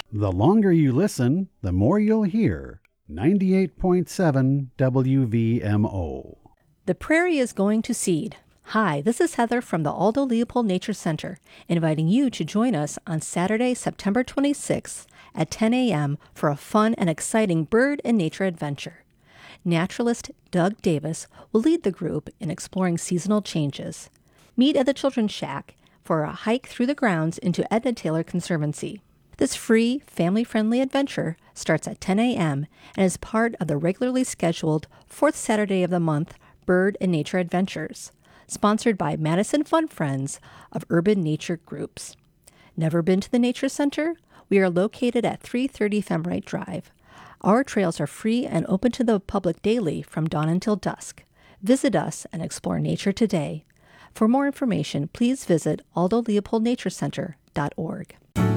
The longer you listen, the more you'll hear. 98.7 WVMO. The prairie is going to seed. Hi, this is Heather from the Aldo Leopold Nature Center, inviting you to join us on Saturday, September 26th at 10 a.m. for a fun and exciting bird and nature adventure. Naturalist Doug Davis will lead the group in exploring seasonal changes. Meet at the Children's Shack for a hike through the grounds into Edna Taylor Conservancy. This free, family-friendly adventure starts at 10 a.m. and is part of the regularly scheduled fourth Saturday of the month Bird and Nature Adventures, sponsored by Madison Fun Friends of Urban Nature Groups. Never been to the Nature Center? We are located at 330 Femright Drive. Our trails are free and open to the public daily from dawn until dusk. Visit us and explore nature today. For more information, please visit aldoleopoldnaturecenter.org.